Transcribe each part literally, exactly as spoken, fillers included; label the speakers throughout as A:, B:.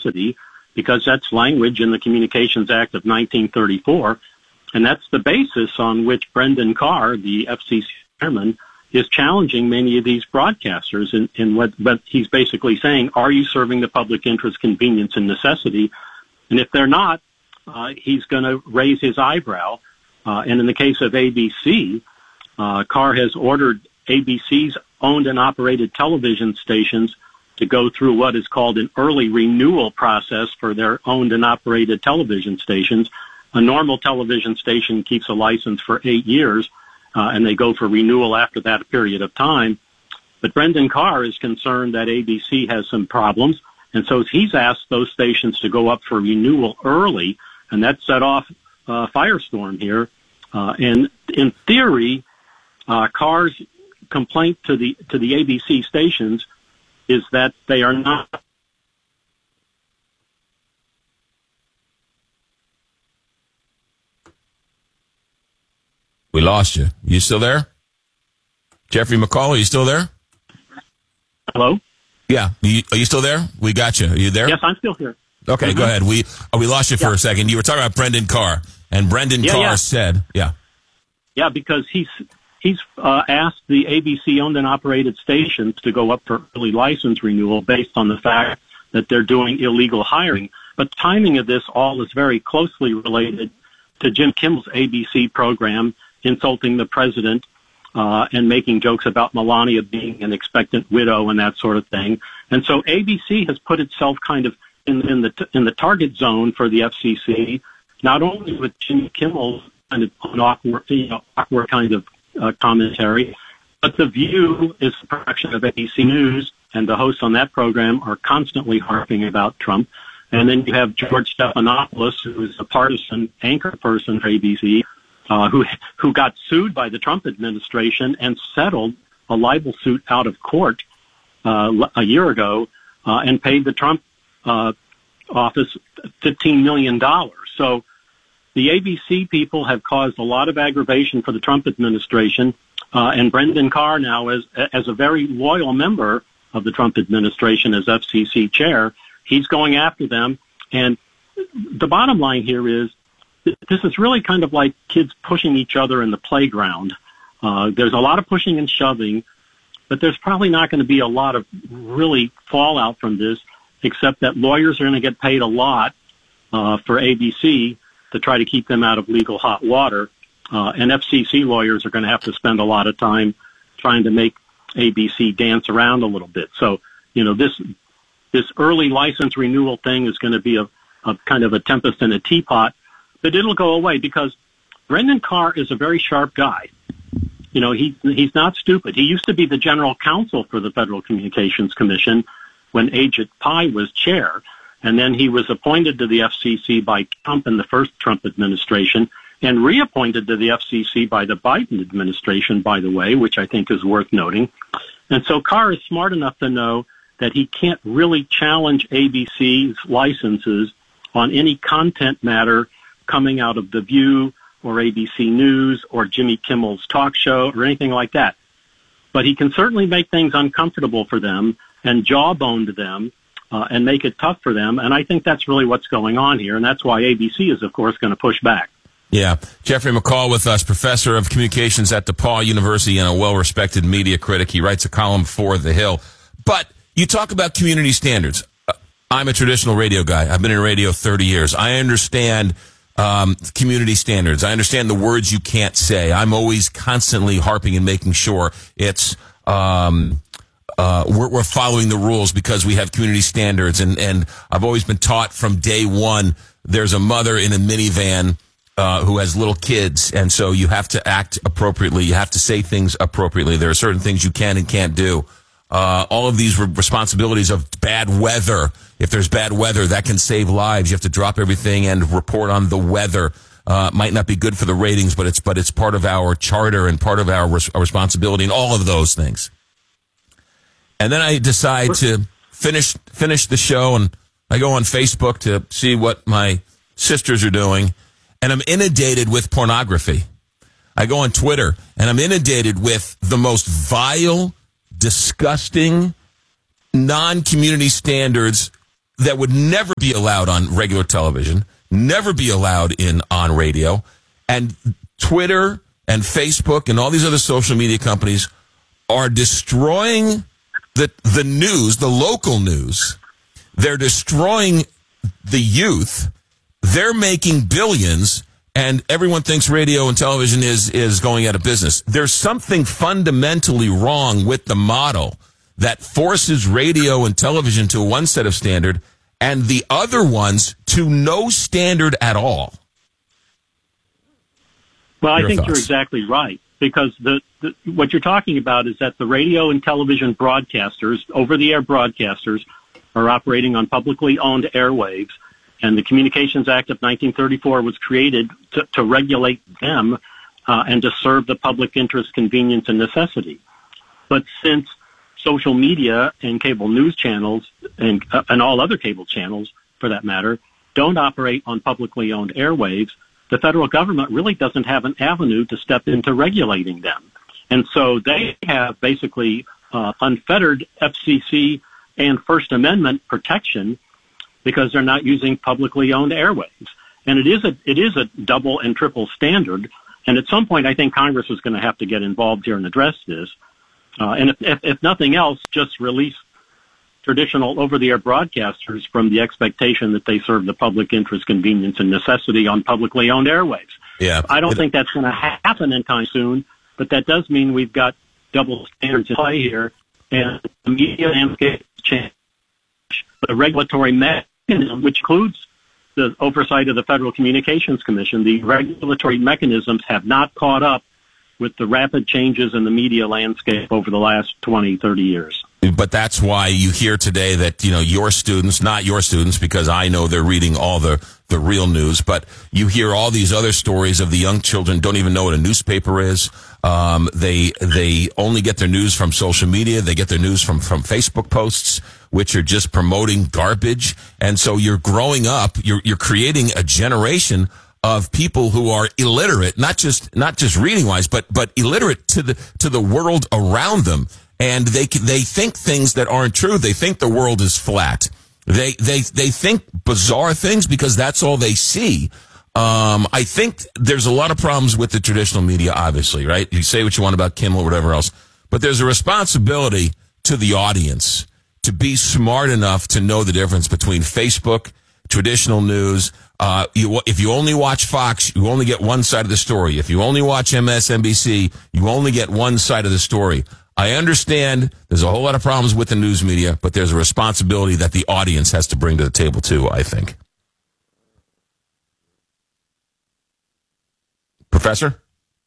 A: necessity, because that's language in the Communications Act of nineteen thirty-four, and that's the basis on which Brendan Carr, the F C C chairman, is challenging many of these broadcasters in, in what, what he's basically saying, are you serving the public interest, convenience, and necessity? And if they're not, uh, he's going to raise his eyebrow. Uh, and in the case of A B C, uh, Carr has ordered A B C's owned and operated television stations to go through what is called an early renewal process for their owned and operated television stations. A normal television station keeps a license for eight years, uh, and they go for renewal after that period of time. But Brendan Carr is concerned that A B C has some problems, and so he's asked those stations to go up for renewal early, and that set off a firestorm here. Uh, and in theory, uh, Carr's complaint to the to the A B C stations is that they are not
B: We lost you. You still there? Jeffrey McCall, are you still there?
A: Hello?
B: Yeah. You, are you still there? We got you. Are you there?
A: Yes, I'm still here.
B: Okay, mm-hmm. Go ahead. We oh, we lost you for
A: yeah.
B: a second. You were talking about Brendan Carr, and Brendan
A: yeah,
B: Carr
A: yeah.
B: said, yeah.
A: Yeah, because he's he's uh, asked the A B C owned and operated stations to go up for early license renewal based on the fact that they're doing illegal hiring. But the timing of this all is very closely related to Jim Kimmel's A B C program, insulting the president uh, and making jokes about Melania being an expectant widow and that sort of thing. And so A B C has put itself kind of in, in the in the target zone for the F C C, not only with Jimmy Kimmel's kind of awkward, you know, awkward kind of uh, commentary, but The View is a production of A B C News, and the hosts on that program are constantly harping about Trump. And then you have George Stephanopoulos, who is a partisan anchor person for A B C, uh, who who got sued by the Trump administration and settled a libel suit out of court uh, a year ago uh, and paid the Trump uh, office fifteen million dollars. So the A B C people have caused a lot of aggravation for the Trump administration, uh, and Brendan Carr now, as as a very loyal member of the Trump administration as F C C chair, he's going after them. And the bottom line here is this is really kind of like kids pushing each other in the playground. Uh, there's a lot of pushing and shoving, but there's probably not going to be a lot of really fallout from this, except that lawyers are going to get paid a lot uh, for A B C to try to keep them out of legal hot water. Uh, and F C C lawyers are going to have to spend a lot of time trying to make A B C dance around a little bit. So, you know, this this early license renewal thing is going to be a, a kind of a tempest in a teapot, but it'll go away because Brendan Carr is a very sharp guy. You know, he he's not stupid. He used to be the general counsel for the Federal Communications Commission when Ajit Pai was chair. And then he was appointed to the F C C by Trump in the first Trump administration and reappointed to the F C C by the Biden administration, by the way, which I think is worth noting. And so Carr is smart enough to know that he can't really challenge A B C's licenses on any content matter coming out of The View or A B C News or Jimmy Kimmel's talk show or anything like that. But he can certainly make things uncomfortable for them and jawbone to them. Uh, and make it tough for them. And I think that's really what's going on here. And that's why A B C is, of course, going to push back.
B: Yeah. Jeffrey McCall with us, professor of communications at DePaul University and a well-respected media critic. He writes a column for The Hill. But you talk about community standards. Uh, I'm a traditional radio guy. I've been in radio thirty years. I understand um, community standards. I understand the words you can't say. I'm always constantly harping and making sure it's... Um, Uh, we're, we're following the rules because we have community standards. And, and I've always been taught from day one, there's a mother in a minivan, uh, who has little kids. And so you have to act appropriately. You have to say things appropriately. There are certain things you can and can't do. Uh, all of these re- responsibilities of bad weather. If there's bad weather, that can save lives. You have to drop everything and report on the weather. Uh, might not be good for the ratings, but it's, but it's part of our charter and part of our, res- our responsibility and all of those things. And then I decide to finish finish the show, and I go on Facebook to see what my sisters are doing, and I'm inundated with pornography. I go on Twitter, and I'm inundated with the most vile, disgusting, non-community standards that would never be allowed on regular television, never be allowed in on radio, and Twitter and Facebook and all these other social media companies are destroying the the news, the local news. They're destroying the youth. They're making billions, and everyone thinks radio and television is is going out of business. There's something fundamentally wrong with the model that forces radio and television to one set of standard and the other ones to no standard at all.
A: Well,
B: Your
A: I think
B: thoughts?
A: you're exactly right, because the, the what you're talking about is that the radio and television broadcasters, over-the-air broadcasters, are operating on publicly owned airwaves, and the Communications Act of nineteen thirty-four was created to, to regulate them uh, and to serve the public interest, convenience, and necessity. But since social media and cable news channels and, uh, and all other cable channels, for that matter, don't operate on publicly owned airwaves, the federal government really doesn't have an avenue to step into regulating them. And so they have basically uh, unfettered F C C and First Amendment protection because they're not using publicly owned airwaves. And it is a it is a double and triple standard. And at some point, I think Congress is going to have to get involved here and address this. Uh, and if, if, if nothing else, just release traditional over-the-air broadcasters from the expectation that they serve the public interest, convenience, and necessity on publicly owned airwaves.
B: Yeah,
A: I don't
B: it,
A: think that's going to happen anytime soon, but that does mean we've got double standards in play here, and the media landscape change. The regulatory mechanism, which includes the oversight of the Federal Communications Commission, the regulatory mechanisms have not caught up with the rapid changes in the media landscape over the last twenty, thirty years.
B: But that's why you hear today that, you know, your students, not your students, because I know they're reading all the, the real news, but you hear all these other stories of the young children don't even know what a newspaper is. Um, they, they only get their news from social media. They get their news from, from Facebook posts, which are just promoting garbage. And so you're growing up, you're, you're creating a generation of people who are illiterate, not just, not just reading wise, but, but illiterate to the, to the world around them. And they they think things that aren't true. They think the world is flat. They they they think bizarre things because that's all they see. Um, I think there's a lot of problems with the traditional media, obviously, right? You say what you want about Kimmel or whatever else, but there's a responsibility to the audience to be smart enough to know the difference between Facebook, traditional news. Uh, you, if you only watch Fox, you only get one side of the story. If you only watch M S N B C, you only get one side of the story. I understand there's a whole lot of problems with the news media, but there's a responsibility that the audience has to bring to the table too, I think. Professor?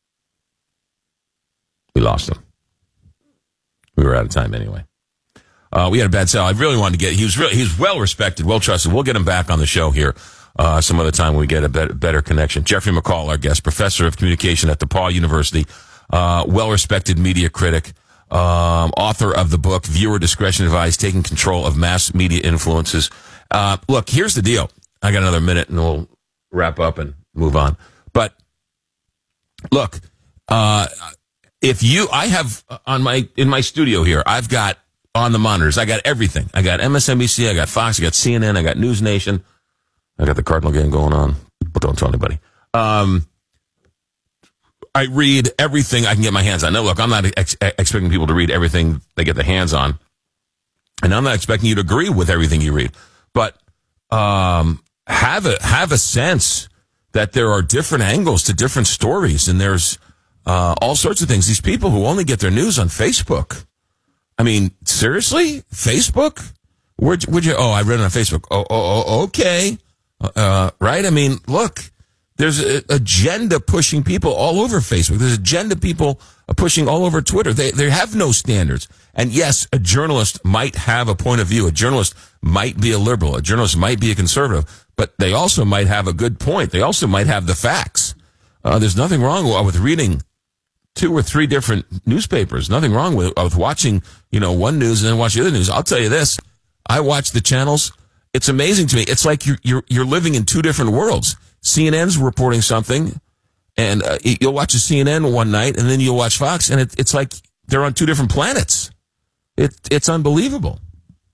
B: We lost him. We were out of time anyway. Uh, we had a bad sell. I really wanted to get, he was really, he's well respected, well trusted. We'll get him back on the show here, uh, some other time when we get a better, better connection. Jeffrey McCall, our guest, professor of communication at DePaul University, uh, well respected media critic. Um, author of the book, Viewer Discretion Advised, Taking Control of Mass Media Influences. Uh, look, here's the deal. I got another minute and we'll wrap up and move on. But look, uh, if you, I have on my, in my studio here, I've got on the monitors, I got everything. I got M S N B C, I got Fox, I got C N N, I got News Nation. I got the Cardinal game going on, but don't tell anybody. Um, I read everything I can get my hands on. Now, look, I'm not ex- expecting people to read everything they get their hands on. And I'm not expecting you to agree with everything you read. But um, have a have a sense that there are different angles to different stories. And there's uh, all sorts of things. These people who only get their news on Facebook. I mean, seriously? Facebook? Where'd, where'd you... Oh, I read it on Facebook. Oh, oh, oh okay. Uh, right? I mean, look... There's an agenda pushing people all over Facebook. There's agenda people pushing all over Twitter. They they have no standards. And yes, a journalist might have a point of view. A journalist might be a liberal. A journalist might be a conservative. But they also might have a good point. They also might have the facts. Uh, there's nothing wrong with reading two or three different newspapers. Nothing wrong with, with watching, you know, one news and then watch the other news. I'll tell you this. I watch the channels. It's amazing to me. It's like you're you're, you're living in two different worlds. C N N's reporting something, and uh, you'll watch a C N N one night, and then you'll watch Fox, and it, it's like they're on two different planets. It, it's unbelievable.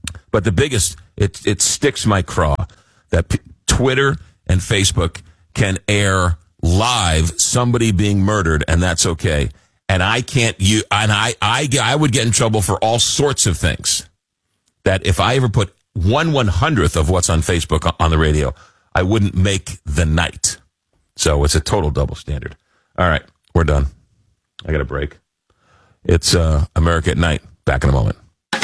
B: But the biggest, it it sticks my craw that P- Twitter and Facebook can air live somebody being murdered, and that's okay. And I can't, you, and I, I, I would get in trouble for all sorts of things. That if I ever put one one hundredth of what's on Facebook on the radio, I wouldn't make the night. So it's a total double standard. All right, we're done. I got a break. It's uh, America at Night. Back in a moment.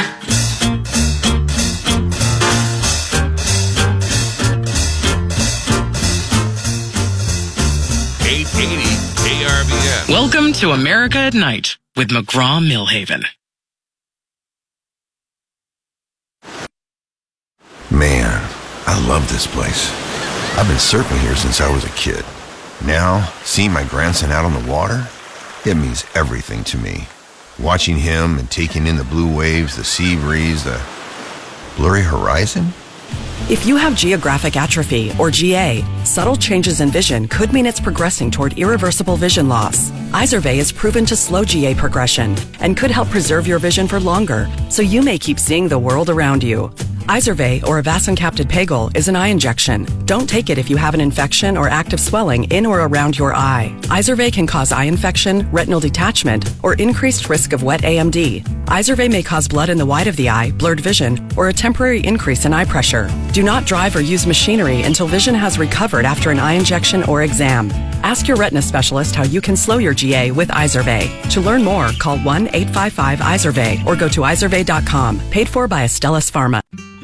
C: eight eighty K R B S.
D: Welcome to America at Night with McGraw-Millhaven.
E: Man, I love this place. I've been surfing here since I was a kid. Now, seeing my grandson out on the water, it means everything to me. Watching him and taking in the blue waves, the sea breeze, the blurry horizon.
F: If you have geographic atrophy, or G A, subtle changes in vision could mean it's progressing toward irreversible vision loss. Izervay is proven to slow G A progression and could help preserve your vision for longer, so you may keep seeing the world around you. Izervay, or avacincaptad pegol, is an eye injection. Don't take it if you have an infection or active swelling in or around your eye. Izervay can cause eye infection, retinal detachment, or increased risk of wet A M D. Izervay may cause blood in the white of the eye, blurred vision, or a temporary increase in eye pressure. Do not drive or use machinery until vision has recovered after an eye injection or exam. Ask your retina specialist how you can slow your G A with Izervay. To learn more, call one eight five five Izervay or go to izervay dot com. Paid for by Astellas Pharma.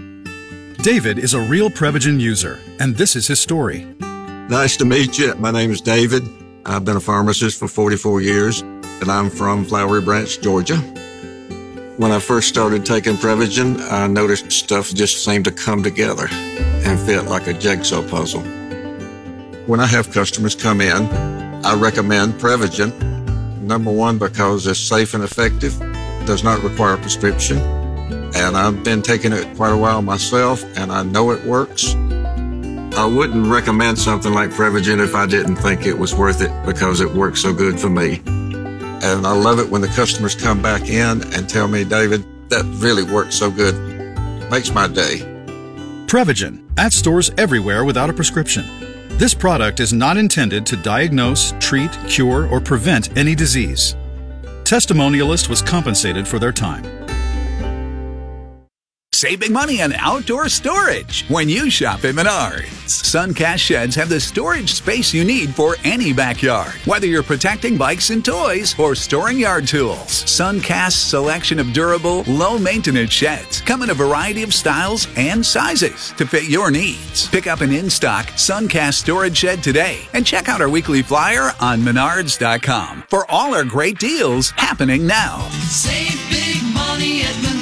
G: David is a real Prevagen user, and this is his story.
H: Nice to meet you. My name is David. I've been a pharmacist for forty-four years, and I'm from Flowery Branch, Georgia. When I first started taking Prevagen, I noticed stuff just seemed to come together and fit like a jigsaw puzzle. When I have customers come in, I recommend Prevagen. Number one, because it's safe and effective, does not require a prescription. And I've been taking it quite a while myself, and I know it works. I wouldn't recommend something like Prevagen if I didn't think it was worth it because it works so good for me. And I love it when the customers come back in and tell me, David, that really works so good. Makes my day.
G: Prevagen, at stores everywhere without a prescription. This product is not intended to diagnose, treat, cure, or prevent any disease. Testimonialist was compensated for their time.
C: Save big money on outdoor storage when you shop at Menards. Suncast sheds have the storage space you need for any backyard. Whether you're protecting bikes and toys or storing yard tools, Suncast's selection of durable, low-maintenance sheds come in a variety of styles and sizes to fit your needs. Pick up an in-stock Suncast storage shed today and check out our weekly flyer on menards dot com for all our great deals happening now.
I: Save big money at Menards.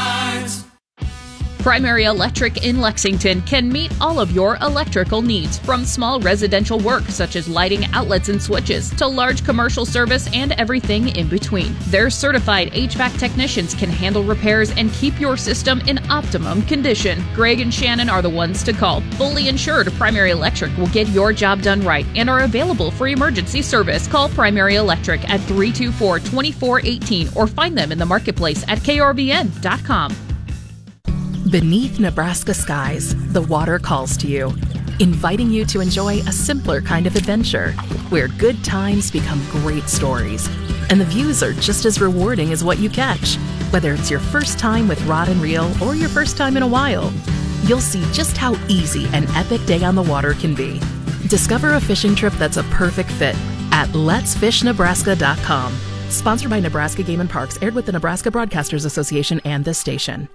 J: Primary Electric in Lexington can meet all of your electrical needs, from small residential work such as lighting outlets and switches to large commercial service and everything in between. Their certified H V A C technicians can handle repairs and keep your system in optimum condition. Greg and Shannon are the ones to call. Fully insured, Primary Electric will get your job done right and are available for emergency service. Call Primary Electric at three two four, two four one eight or find them in the marketplace at K R B N dot com.
K: Beneath Nebraska skies, the water calls to you, inviting you to enjoy a simpler kind of adventure, where good times become great stories, and the views are just as rewarding as what you catch. Whether it's your first time with rod and reel or your first time in a while, you'll see just how easy an epic day on the water can be. Discover a fishing trip that's a perfect fit at lets fish nebraska dot com. Sponsored by Nebraska Game and Parks, aired with the Nebraska Broadcasters Association and this station.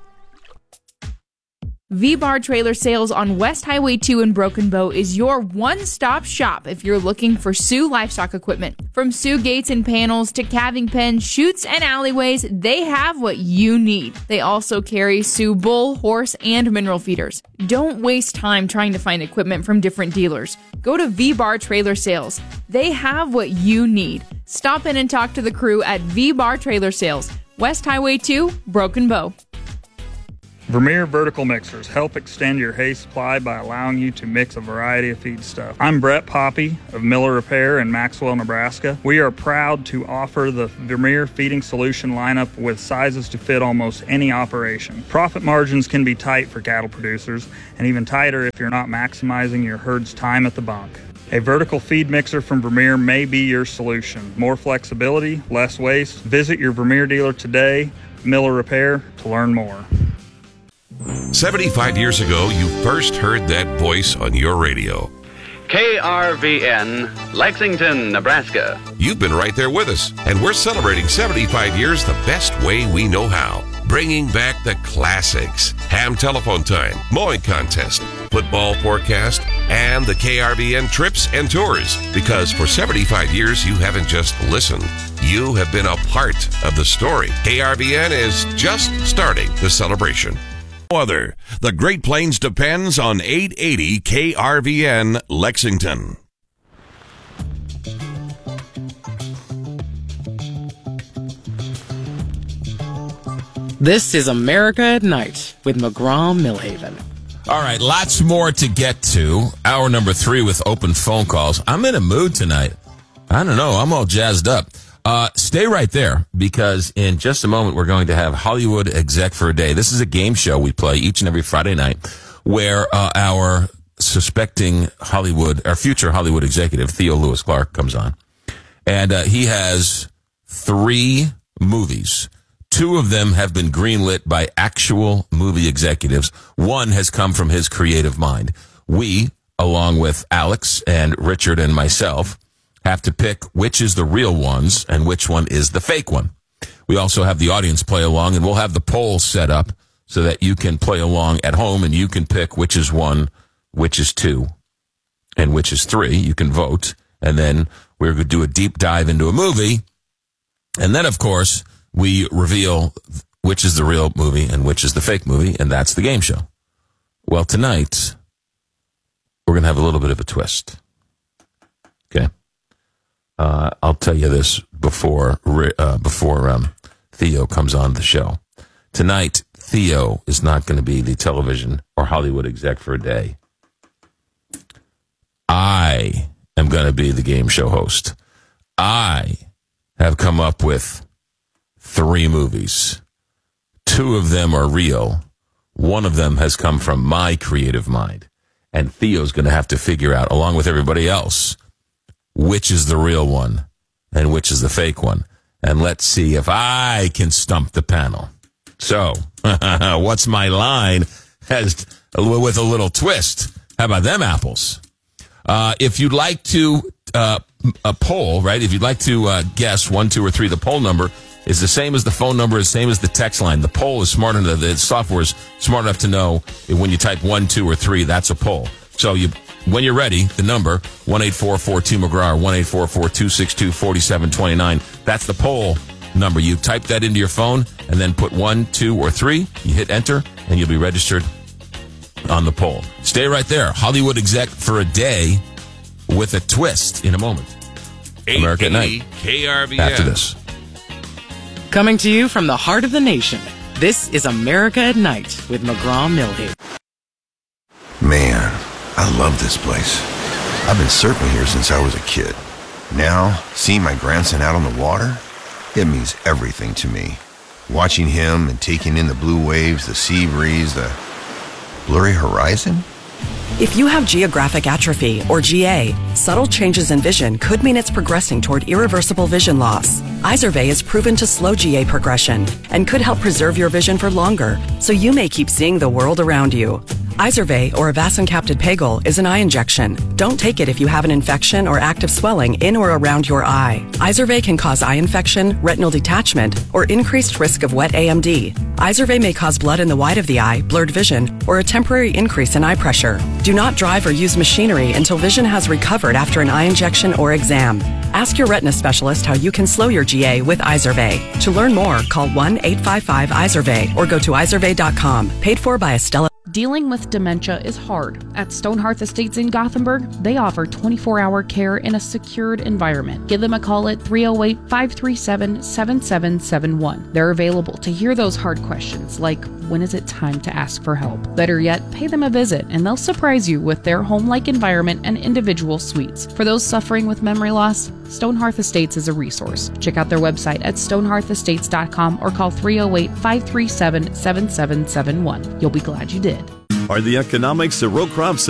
L: V-Bar Trailer Sales on West Highway two in Broken Bow is your one-stop shop if you're looking for Sioux livestock equipment. From Sioux gates and panels to calving pens, chutes, and alleyways, they have what you need. They also carry Sioux bull, horse, and mineral feeders. Don't waste time trying to find equipment from different dealers. Go to V-Bar Trailer Sales. They have what you need. Stop in and talk to the crew at V-Bar Trailer Sales, West Highway two, Broken Bow.
M: Vermeer Vertical Mixers help extend your hay supply by allowing you to mix a variety of feedstuff. I'm Brett Poppy of Miller Repair in Maxwell, Nebraska. We are proud to offer the Vermeer feeding solution lineup with sizes to fit almost any operation. Profit margins can be tight for cattle producers, and even tighter if you're not maximizing your herd's time at the bunk. A vertical feed mixer from Vermeer may be your solution. More flexibility, less waste. Visit your Vermeer dealer today, Miller Repair, to learn more.
N: seventy-five years ago, you first heard that voice on your radio.
O: K R V N, Lexington, Nebraska.
N: You've been right there with us, and we're celebrating seventy-five years the best way we know how. Bringing back the classics, ham telephone time, mowing contest, football forecast, and the K R V N trips and tours. Because for seventy-five years, you haven't just listened. You have been a part of the story. K R V N is just starting the celebration. Other. The Great Plains depends on eight eighty K R V N Lexington.
D: This is America at Night with McGraw-Millhaven.
B: All right, lots more to get to. Hour number three with open phone calls. I'm in a mood tonight. I don't know. I'm all jazzed up. Uh, stay right there, because in just a moment we're going to have Hollywood Exec for a Day. This is a game show we play each and every Friday night where uh, our suspecting Hollywood, our future Hollywood executive, Theo Lewis Clark, comes on. And uh, he has three movies. Two of them have been greenlit by actual movie executives. One has come from his creative mind. We, along with Alex and Richard and myself, have to pick which is the real ones and which one is the fake one. We also have the audience play along, and we'll have the poll set up so that you can play along at home and you can pick which is one, which is two, and which is three. You can vote, and then we're going to do a deep dive into a movie. And then, of course, we reveal which is the real movie and which is the fake movie, and that's the game show. Well, tonight, we're going to have a little bit of a twist. Okay? Uh, I'll tell you this before uh, before um, Theo comes on the show. Tonight, Theo is not going to be the television or Hollywood exec for a day. I am going to be the game show host. I have come up with three movies. Two of them are real. One of them has come from my creative mind. And Theo's going to have to figure out, along with everybody else, which is the real one and which is the fake one. And let's see if I can stump the panel. So, what's my line has with a little twist? How about them apples? Uh, if you'd like to uh, a poll, right? If you'd like to uh, guess one, two, or three, the poll number is the same as the phone number, is the same as the text line. The poll is smart enough, the software is smart enough to know when you type one, two, or three, that's a poll. So you, when you're ready, the number, one eight four four two McGraw or one eight four four two six two four seven two nine. That's the poll number. You type that into your phone and then put one, two, or three. You hit enter and you'll be registered on the poll. Stay right there. Hollywood Exec for a Day with a twist in a moment. America at Night.
N: K R V N.
B: After this.
D: Coming to you from the heart of the nation, this is America at Night with McGraw-Millhaven.
E: Man, I love this place. I've been surfing here since I was a kid. Now, seeing my grandson out on the water, it means everything to me. Watching him and taking in the blue waves, the sea breeze, the blurry horizon.
F: If you have geographic atrophy, or G A, subtle changes in vision could mean it's progressing toward irreversible vision loss. Izervay is proven to slow G A progression and could help preserve your vision for longer, so you may keep seeing the world around you. Izervay, or avacincaptad pegol, is an eye injection. Don't take it if you have an infection or active swelling in or around your eye. Izervay can cause eye infection, retinal detachment, or increased risk of wet A M D. Izervay may cause blood in the white of the eye, blurred vision, or a temporary increase in eye pressure. Do not drive or use machinery until vision has recovered after an eye injection or exam. Ask your retina specialist how you can slow your G A with Izervay. To learn more, call one eight five five Izervay or go to izervay dot com. Paid for by Estella.
J: Dealing with dementia is hard. At Stonehearth Estates in Gothenburg, they offer twenty-four hour care in a secured environment. Give them a call at three oh eight, five three seven, seven seven seven one. They're available to hear those hard questions like, when is it time to ask for help? Better yet, pay them a visit and they'll surprise you with their home-like environment and individual suites. For those suffering with memory loss, Stonehearth Estates is a resource. Check out their website at stonehearth estates dot com or call three oh eight, five three seven, seven seven seven one. You'll be glad you did.
P: Are the economics of row crops